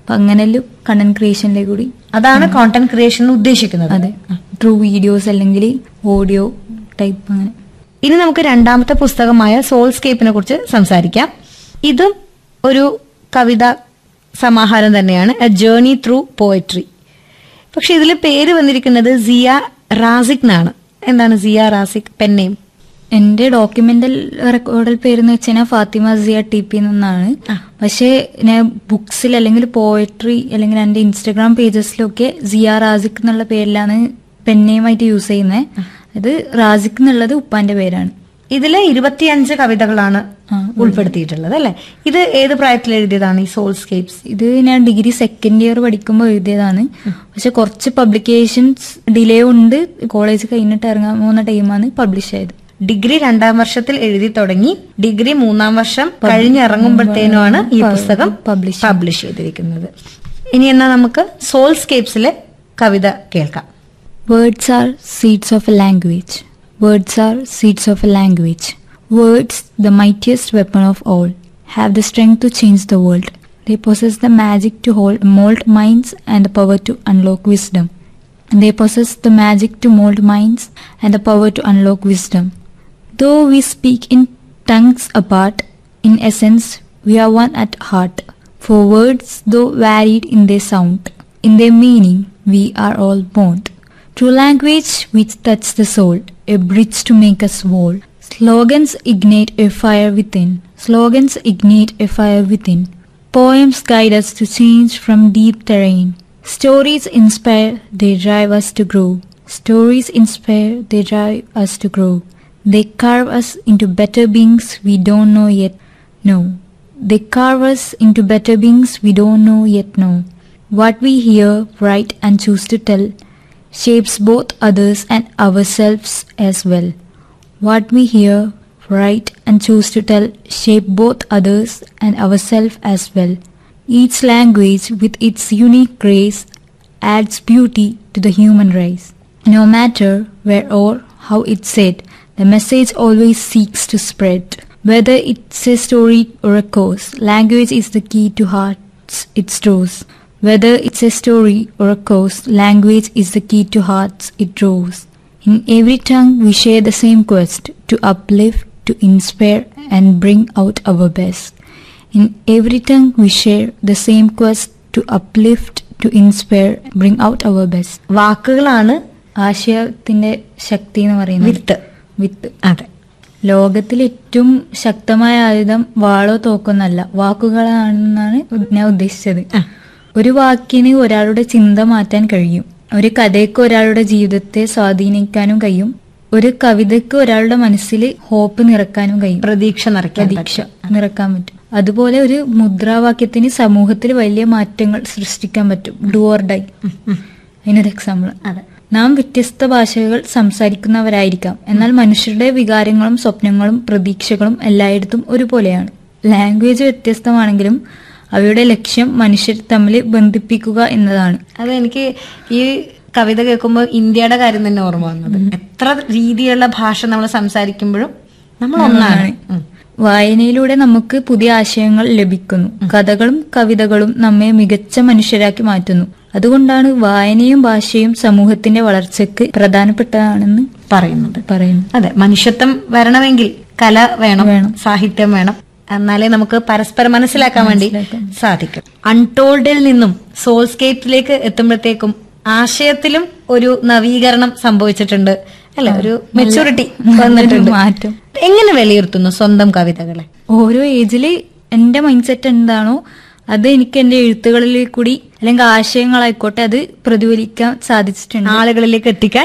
അപ്പൊ അങ്ങനെയല്ലോ കണ്ടന്റ് ക്രിയേഷനിലേക്ക് കൂടി. അതാണ് കോണ്ടന്റ് ക്രിയേഷൻ ഉദ്ദേശിക്കുന്നത്. അതെ, ട്രൂ വീഡിയോസ് അല്ലെങ്കിൽ ഓഡിയോ ടൈപ്പ് അങ്ങനെ. ഇനി നമുക്ക് രണ്ടാമത്തെ പുസ്തകമായ സോൾസ്കേപ്പിനെ കുറിച്ച് സംസാരിക്കാം. ഇതും ഒരു കവിത സമാഹാരം തന്നെയാണ്, എ ജേർണി ത്രൂ പോയട്രി. പക്ഷെ ഇതിൽ പേര് വന്നിരിക്കുന്നത് സിയ റാസിക് എന്നാണ്. എന്താണ് സിയ റാസിക് പെൻ നെയിം? എന്റെ ഡോക്യുമെന്റൽ റെക്കോർഡിൽ പേരെന്ന് വെച്ചാൽ ഫാത്തിമ സിയ TP എന്നാണ്. പക്ഷെ ഞാൻ ബുക്സിൽ അല്ലെങ്കിൽ പോയട്രി അല്ലെങ്കിൽ എന്റെ ഇൻസ്റ്റഗ്രാം പേജസിലൊക്കെ സിയ റാസിക് എന്നുള്ള പേരിലാണ് പെൻ നെയിമായിട്ട് യൂസ് ചെയ്യുന്നത്. അത് റാസിക് എന്നുള്ളത് ഉപ്പാന്റെ പേരാണ്. ഇതില് 25 കവിതകളാണ് ഉൾപ്പെടുത്തിയിട്ടുള്ളത് അല്ലെ? ഇത് ഏത് പ്രായത്തിൽ എഴുതിയതാണ് ഈ സോൾസ്കേപ്സ്? ഇത് ഞാൻ ഡിഗ്രി സെക്കൻഡ് ഇയർ പഠിക്കുമ്പോൾ എഴുതിയതാണ്. പക്ഷെ കുറച്ച് പബ്ലിക്കേഷൻസ് ഡിലേ ഉണ്ട്. കോളേജ് കഴിഞ്ഞിട്ട് ഇറങ്ങാൻ പോകുന്ന ടൈമാണ് പബ്ലിഷ് ആയത്. ഡിഗ്രി 2ാം വർഷത്തിൽ എഴുതി തുടങ്ങി, ഡിഗ്രി 3ാം വർഷം കഴിഞ്ഞിറങ്ങുമ്പോഴത്തേനുമാണ് ഈ പുസ്തകം പബ്ലിഷ് ചെയ്തിരിക്കുന്നത്. ഇനി എന്നാ നമുക്ക് സോൾസ്കേപ്സിലെ കവിത കേൾക്കാം. Words are seeds of a language. Words are seeds of a language. Words, the mightiest weapon of all, have the strength to change the world. They possess the magic to mold minds and the power to unlock wisdom. They possess the magic to mold minds and the power to unlock wisdom. Though we speak in tongues apart, in essence we are one at heart. For words, though varied in their sound, in their meaning we are all bond. True language which touches the soul, a bridge to make us whole. Slogans ignite a fire within. Slogans ignite a fire within. Poems guide us to change from deep terrain. Stories inspire, they drive us to grow. Stories inspire, they drive us to grow. They carve us into better beings we don't know yet know. They carve us into better beings we don't know yet know. What we hear, write and choose to tell shapes both others and ourselves as well. What we hear, write and choose to tell shape both others and ourselves as well. Each language with its unique grace adds beauty to the human race. No matter where or how it's said, the message always seeks to spread. Whether it's a story or a course, language is the key to hearts it draws. Whether it's a story or a course, language is the key to hearts it draws. In every tongue we share the same quest, to uplift, to inspire and bring out our best. In every tongue we share the same quest, to uplift, to inspire, bring out our best. വാക്കുകളാണ് ആശയത്തിന്റെ ശക്തി എന്ന് പറയുന്നത്. വിത്ത്. അതെ, ലോകത്തിൽ ഏറ്റവും ശക്തമായ ആയുധം വാളോ തോക്കൊന്നല്ല, വാക്കുകളാണെന്നാണ് ഞാൻ ഉദ്ദേശിച്ചത്. ഒരു വാക്കിന് ഒരാളുടെ ചിന്ത മാറ്റാൻ കഴിയും. ഒരു കഥയ്ക്ക് ഒരാളുടെ ജീവിതത്തെ സ്വാധീനിക്കാനും കഴിയും. ഒരു കവിതയ്ക്ക് ഒരാളുടെ മനസ്സിൽ ഹോപ്പ് നിറക്കാനും കഴിയും, പ്രതീക്ഷ നിറക്കാൻ പറ്റും. അതുപോലെ ഒരു മുദ്രാവാക്യത്തിന് സമൂഹത്തിൽ വലിയ മാറ്റങ്ങൾ സൃഷ്ടിക്കാൻ പറ്റും. ഡു ഓർ ഡൈ അതിനൊരു എക്സാമ്പിൾ. നാം വ്യത്യസ്ത ഭാഷകൾ സംസാരിക്കുന്നവരായിരിക്കാം, എന്നാൽ മനുഷ്യരുടെ വികാരങ്ങളും സ്വപ്നങ്ങളും പ്രതീക്ഷകളും എല്ലായിടത്തും ഒരുപോലെയാണ്. ലാംഗ്വേജ് വ്യത്യസ്തമാണെങ്കിലും അവയുടെ ലക്ഷ്യം മനുഷ്യർ തമ്മിൽ ബന്ധിപ്പിക്കുക എന്നതാണ്. അത് എനിക്ക് ഈ കവിത കേൾക്കുമ്പോൾ ഇന്ത്യയുടെ കാര്യം തന്നെ ഓർമ്മ വന്നത്. എത്ര രീതിയിലുള്ള ഭാഷ നമ്മൾ സംസാരിക്കുമ്പോഴും നമ്മൾ ഒന്നാണ്. വായനയിലൂടെ നമുക്ക് പുതിയ ആശയങ്ങൾ ലഭിക്കുന്നു. കഥകളും കവിതകളും നമ്മെ മികച്ച മനുഷ്യരാക്കി മാറ്റുന്നു. അതുകൊണ്ടാണ് വായനയും ഭാഷയും സമൂഹത്തിന്റെ വളർച്ചയ്ക്ക് പ്രധാനപ്പെട്ടതാണെന്ന് പറയുന്നു. അതെ, മനുഷ്യത്വം വരണമെങ്കിൽ കല വേണം, സാഹിത്യം വേണം. എന്നാലേ നമുക്ക് പരസ്പരം മനസ്സിലാക്കാൻ വേണ്ടി സാധിക്കും. അൺടോൾഡിൽ നിന്നും സോൾസ്കേപ്പിലേക്ക് എത്തുമ്പോഴത്തേക്കും ആശയത്തിലും ഒരു നവീകരണം സംഭവിച്ചിട്ടുണ്ട് അല്ലെ? ഒരു മെച്ചൂരിറ്റി വന്നിട്ടുണ്ട്, മാറ്റം. എങ്ങനെ വിലയിരുത്തുന്നു സ്വന്തം കവിതകളെ? ഓരോ ഏജില് എന്റെ മൈൻഡ് സെറ്റ് എന്താണോ അത് എനിക്ക് എന്റെ എഴുത്തുകളിൽ കൂടി അല്ലെങ്കിൽ ആശയങ്ങളായിക്കോട്ടെ അത് പ്രതിഫലിക്കാൻ സാധിച്ചിട്ടുണ്ട്, ആളുകളിലേക്ക് എത്തിക്കാൻ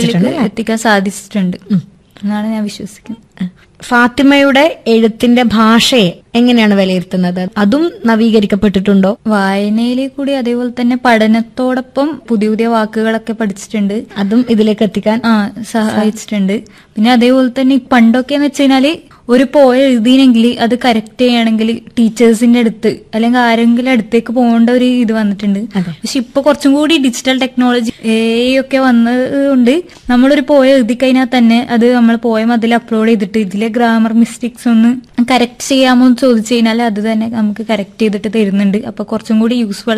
സാധിച്ചിട്ടുണ്ട് എന്നാണ് ഞാൻ വിശ്വസിക്കുന്നത്. ഫാത്തിമയുടെ എഴുത്തിന്റെ ഭാഷയെ എങ്ങനെയാണ് വിലയിരുത്തുന്നത്? അതും നവീകരിക്കപ്പെട്ടിട്ടുണ്ടോ? വായനയിലെ കൂടി അതേപോലെ തന്നെ പഠനത്തോടൊപ്പം പുതിയ പുതിയ വാക്കുകളൊക്കെ പഠിച്ചിട്ടുണ്ട്, അതും ഇതിലേക്ക് എത്തിക്കാൻ സഹായിച്ചിട്ടുണ്ട്. പിന്നെ അതേപോലെ തന്നെ പണ്ടൊക്കെ എന്ന് വെച്ച് കഴിഞ്ഞാല് ഒരു പോയ എഴുതിയെങ്കിൽ അത് കറക്റ്റ് ചെയ്യണമെങ്കിൽ ടീച്ചേഴ്സിന്റെ അടുത്ത് അല്ലെങ്കിൽ ആരെങ്കിലും അടുത്തേക്ക് പോകേണ്ട ഒരു ഇത് വന്നിട്ടുണ്ട്. പക്ഷെ ഇപ്പൊ കുറച്ചും കൂടി ഡിജിറ്റൽ ടെക്നോളജി ഒക്കെ വന്നതുകൊണ്ട് നമ്മളൊരു പോയ എഴുതി കഴിഞ്ഞാൽ തന്നെ അത് നമ്മൾ പോയം അതിൽ അപ്ലോഡ് ചെയ്തിട്ട് ഇതിലെ ഗ്രാമർ മിസ്റ്റേക്സ് ഒന്ന് കറക്റ്റ് ചെയ്യാമോ എന്ന് ചോദിച്ചു കഴിഞ്ഞാൽ അത് തന്നെ നമുക്ക് കറക്റ്റ് ചെയ്തിട്ട് തരുന്നുണ്ട്. അപ്പൊ കുറച്ചും കൂടി യൂസ്ഫുൾ